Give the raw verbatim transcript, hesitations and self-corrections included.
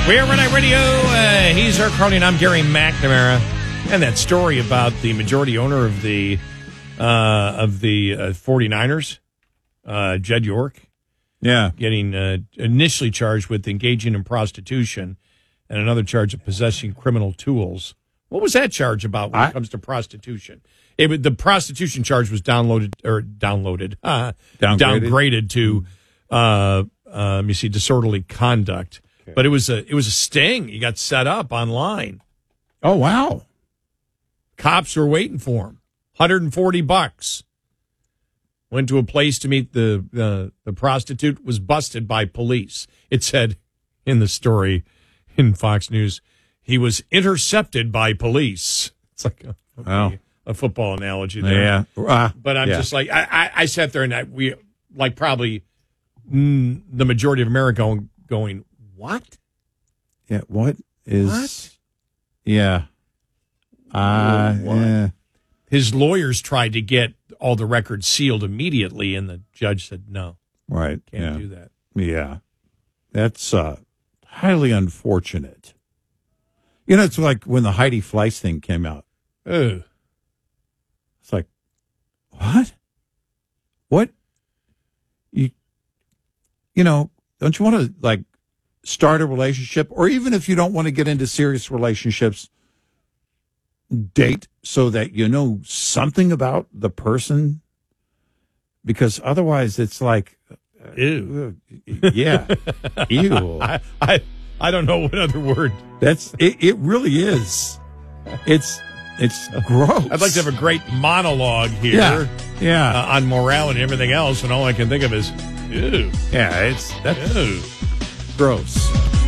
We're Red Radio. Uh, he's Eric Carly, and I'm Gary McNamara. And that story about the majority owner of the uh, of the uh, 49ers, uh, Jed York, yeah, getting uh, initially charged with engaging in prostitution and another charge of possessing criminal tools. What was that charge about when I, it comes to prostitution? It, the prostitution charge was downloaded or downloaded, uh, downgraded? downgraded to, uh, uh, let me see, disorderly conduct. Okay. But it was a it was a sting. He got set up online. Oh wow! Cops were waiting for him. one hundred forty bucks. Went to a place to meet the uh, the prostitute. Was busted by police. It said in the story in Fox News, he was intercepted by police. It's like a, okay, wow. a football analogy there. Yeah, uh, but I'm yeah. just like I, I, I sat there and I, we like probably mm, the majority of America going, going what? Yeah, what is? What? Yeah. Uh, what? yeah. His lawyers tried to get all the records sealed immediately, and the judge said no. Right. Can't yeah. do that. Yeah. That's uh, highly unfortunate. You know, it's like when the Heidi Fleiss thing came out. Ugh. It's like, what? What? You, you know, don't you want to, like, start a relationship? Or even if you don't want to get into serious relationships, date so that you know something about the person? Because otherwise it's like, uh, ew. Yeah. Ew. I, I, I don't know what other word. That's, it, it really is. It's, it's gross. I'd like to have a great monologue here. Yeah. Yeah. Uh, on morality and everything else, and all I can think of is, ew. Yeah, it's, that's ew. gross.